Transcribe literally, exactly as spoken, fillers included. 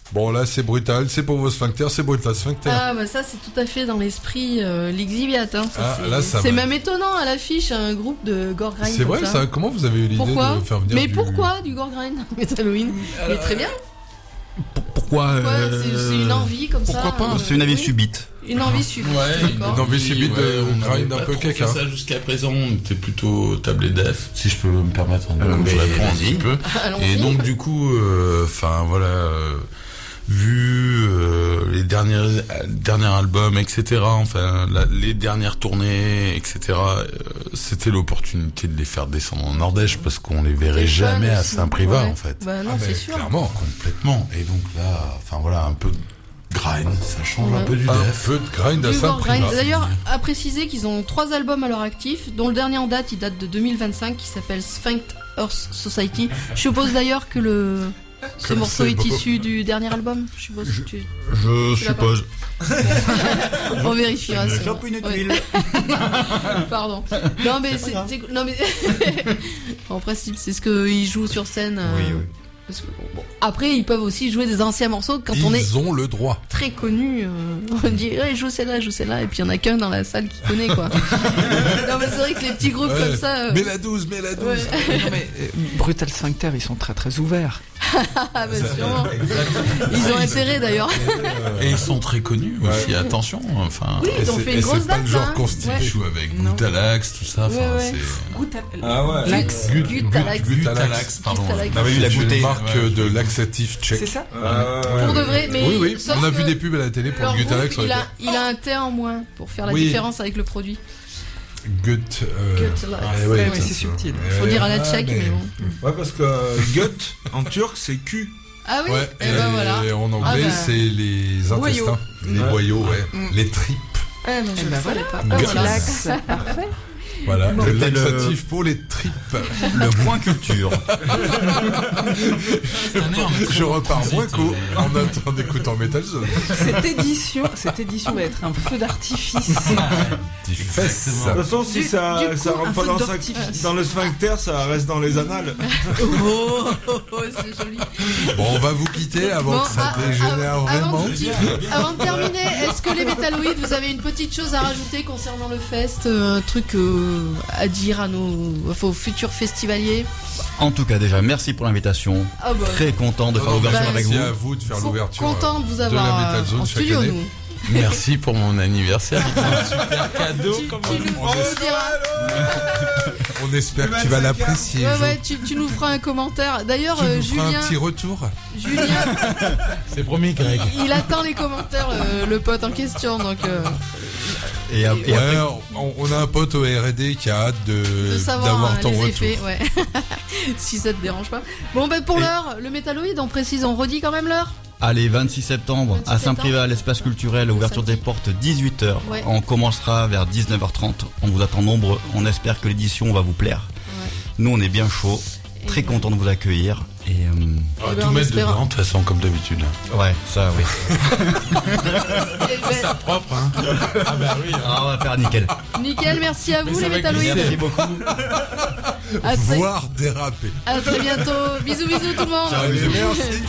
Bon, là, c'est brutal, c'est pour vos sphincters, c'est brutal sphincter. Ah, bah ça, c'est tout à fait dans l'esprit euh, Lixiviat. Hein, ça, Ah, c'est là, ça c'est va. même étonnant à l'affiche, un groupe de gore grind. C'est comme vrai, ça. ça. Comment vous avez eu l'idée Pourquoi de faire venir Mais du... pourquoi du gore grind Metal Halloween Mais très bien. Pourquoi Pourquoi euh, c'est, c'est une envie comme pourquoi ça. pas euh, C'est une envie oui. subite. Une envie subite. Ouais, d'accord. Une envie subite de on grind n'avait un pas peu trop caca. fait ça jusqu'à présent, on était plutôt tablé def, si je peux me permettre, hein, Euh, donc je mais réponds un vas-y. petit peu. Allons-y. Et donc du coup, enfin voilà, euh, vu euh, les derniers derniers albums, et cetera. Enfin, la, les dernières tournées, et cetera. Euh, c'était l'opportunité de les faire descendre en Ardèche parce qu'on les verrait Des jamais fans à aussi. Saint-Privat Ouais. en fait. Bah non, Ah, c'est mais sûr. clairement. Complètement. Et donc là, enfin voilà, un peu de grind, ça change Ouais. un peu du Un def. peu de grind à Du gore grind. Saint-Privat. D'ailleurs, à préciser qu'ils ont trois albums à leur actif, dont le dernier en date, il date de deux mille vingt-cinq, qui s'appelle Sphincter Earth Society. Je suppose d'ailleurs que le ce Comme morceau c'est est beau. issu du dernier album. Je suppose. que tu- Je Tu l'as pas. suppose. On vérifiera. Je c'est chope vrai. une Ouais. tuile. Pardon. Non mais c'est, c'est- non mais en principe c'est ce qu'ils jouent sur scène. euh, Oui, oui. parce que, bon, après ils peuvent aussi jouer des anciens morceaux quand on est Ils ont le droit. très connu. euh, on dit ouais, joue celle-là, joue celle-là, et puis il y en a qu'un dans la salle qui connaît quoi. Non mais c'est vrai que les petits groupes Ouais. comme ça. euh, Mais la douze, mais la douze. ouais. Non mais euh, Brutal Sphincter, ils sont très très ouverts. Ah bah sûrement. Ils ont intérêt d'ailleurs. Et ils sont très connus Ouais. aussi, attention. Enfin, Oui, Et ils ont c'est- fait et une c'est grosse pas date. le genre là, hein. constipé. Ouais. ils jouent avec Non. Gutalax, tout ça. Enfin, Ouais, ouais. c'est Goûte Ah ouais. Lax. Gut- Gutalax. Gut- Gutalax, pardon. Gutalax. On avait eu la C'est une bouteille. marque Ouais. de laxatif tchèque. C'est ça Pour de vrai, mais Oui, oui. sauf On a vu que des pubs à la télé pour leur le Gutalax. groupe, on il, a, était- il a un T en moins pour faire la Oui. différence avec le produit. Gut. euh, Gutalax. ah, Ouais, ouais, mais c'est subtil. Faut dire à la tchèque, mais- mais bon. Ouais, parce que euh, gut en turc c'est cul. Ah oui, Ouais, et ben voilà. et en anglais, Ah bah. c'est les Boyaux. intestins. Les Ouais. boyaux, ouais. Mm. Les tripes. Ah, non, je Eh ne ben savais voilà. pas. Gut. Ah, voilà. Lax, parfait. Voilà. Bon. Le C'était le- laxatif pour les tripes. Le point culture. Je repars moins qu'au en attendant d'écouter en Metal Zone. Cette édition, cette édition va être un feu d'artifice. Petit fesse. De toute façon, si Du- ça, du ça coup, un rentre pas feu dans, sa- d'artifice. dans le sphincter, ça reste dans les annales. Oh, oh, oh, c'est joli. Bon, on va vous quitter avant Bon, que ça ah, dégénère avant- vraiment. Avant, de quitter- avant de terminer, est-ce que les Metalloïdes, vous avez une petite chose à rajouter concernant le fest, euh, un truc euh, à dire à nos, enfin, aux futurs festivaliers? En tout cas, déjà, merci pour l'invitation. Ah bah, Très content de faire l'ouverture bah, avec Merci vous. à vous de faire con- l'ouverture. content de vous de la avoir Metal euh, Zone en chaque studio, année. nous. Merci pour mon anniversaire. Un super cadeau. Tu, comme tu nous, on tu est- nous diras- On espère que tu vas l'apprécier. ouais, Jo. ouais, tu, tu nous feras un commentaire. D'ailleurs, Tu euh, nous feras Julien, un petit retour. Julien, C'est promis, Greg. il attend les commentaires, euh, le pote en question, donc euh, Et, ap- et Ouais, après, on, on a un pote au R et D qui a hâte de, de savoir d'avoir euh, ton les retour. effets, ouais. Si ça te dérange pas. Bon, ben pour Et- l'heure, le Metalloïde, on précise, on redit quand même l'heure. allez, vingt-six septembre, vingt-six à Saint-Privat, septembre. l'espace culturel, ouverture des Samedi. portes dix-huit heures. Ouais. On commencera vers dix-neuf heures trente. On vous attend nombreux. On espère que l'édition va vous plaire. Ouais. Nous, on est bien chaud. Et Très ben- content de vous accueillir. Et euh, On va Eh ben, tout on mettre espère- dedans, de toute façon, comme d'habitude. ouais, ça, oui. Eh ben, Propre, hein. Ah bah oui. Ah, on va faire nickel. nickel, merci à vous ça les va Metalloïdes. Merci beaucoup. À très, Voire déraper. à très bientôt. Bisous, bisous tout le monde. Allez, merci.